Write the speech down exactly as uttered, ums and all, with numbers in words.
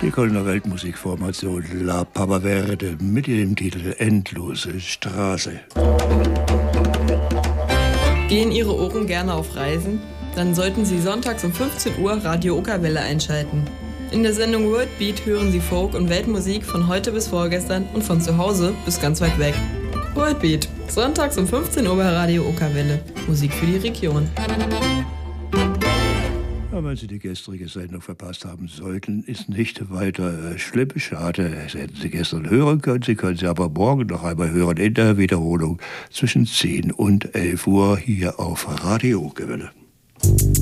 Die Kölner Weltmusikformation La Pava Verde mit dem Titel Endlose Straße. Gehen Ihre Ohren gerne auf Reisen? Dann sollten Sie sonntags um fünfzehn Uhr Radio Okerwelle einschalten. In der Sendung Worldbeat hören Sie Folk- und Weltmusik von heute bis vorgestern und von zu Hause bis ganz weit weg. Worldbeat, sonntags um fünfzehn Uhr bei Radio Okerwelle. Musik für die Region. Ja, wenn Sie die gestrige Sendung verpasst haben sollten, ist nicht weiter äh, schlimm. Schade, das hätten Sie gestern hören können. Sie können sie aber morgen noch einmal hören in der Wiederholung zwischen zehn und elf Uhr hier auf Radio Okerwelle.